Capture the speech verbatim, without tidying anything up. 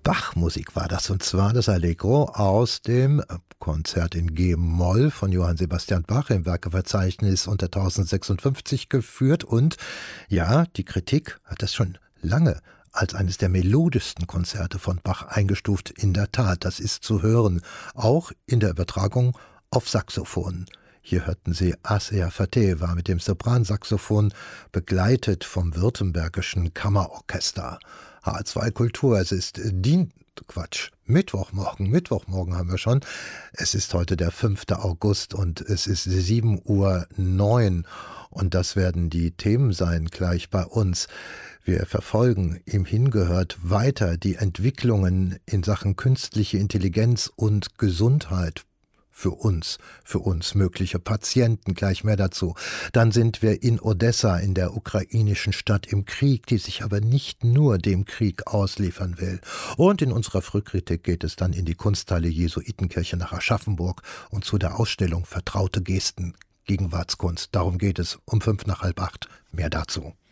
Bach-Musik war das, und zwar das Allegro aus dem Konzert in G-Moll von Johann Sebastian Bach im Werkeverzeichnis unter tausendsechsundfünfzig geführt. Und ja, die Kritik hat das schon lange als eines der melodischsten Konzerte von Bach eingestuft. In der Tat, das ist zu hören, auch in der Übertragung auf Saxophon. Hier hörten Sie Asea Fateh, war mit dem Sopransaxophon begleitet vom Württembergischen Kammerorchester. H zwei Kultur, es ist Dien, Quatsch, Mittwochmorgen, Mittwochmorgen haben wir schon. Es ist heute der fünfte August und es ist sieben Uhr neun und das werden die Themen sein gleich bei uns. Wir verfolgen im Hingehört weiter die Entwicklungen in Sachen künstliche Intelligenz und Gesundheit. Für uns, für uns mögliche Patienten, gleich mehr dazu. Dann sind wir in Odessa, in der ukrainischen Stadt im Krieg, die sich aber nicht nur dem Krieg ausliefern will. Und in unserer Frühkritik geht es dann in die Kunsthalle Jesuitenkirche nach Aschaffenburg und zu der Ausstellung Vertraute Gesten, Gegenwartskunst. Darum geht es um fünf nach halb acht. Mehr dazu.